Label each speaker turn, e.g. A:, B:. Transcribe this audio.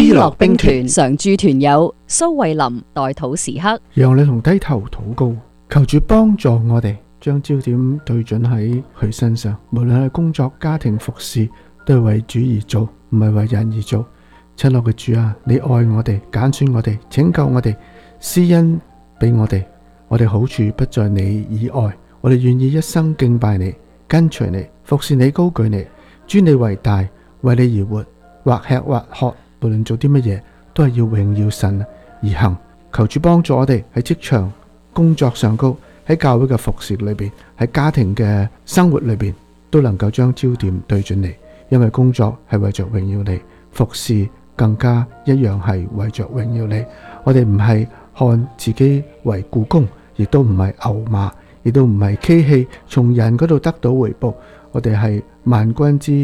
A: 思樂兵團常駐團友蘇慧琳代禱時刻，
B: 讓我哋同低頭禱告，求主幫助我哋將焦點對準喺佢身上。無論係工作、家庭、服侍，都係為主而做，唔係為人而做。親愛嘅主啊，你愛我哋，揀選我哋，拯救我哋，施恩俾我哋。我哋好處不在你以外，我哋願意一生敬拜你，跟隨你，服侍你，高舉你，尊你為大，為你而活，或吃或喝，無論做啲乜嘢，都係要榮耀神而行。求主幫助我哋喺職場工作上高，喺教會嘅服侍裏邊，喺家庭嘅生活裏邊，都能夠將焦點對準你，因為工作係為着榮耀你，服侍更加一樣係為着榮耀你。我哋唔係看自己為僱工，亦都唔係牛馬，亦都唔係嬉戲從人嗰度得到回報。我哋係萬軍之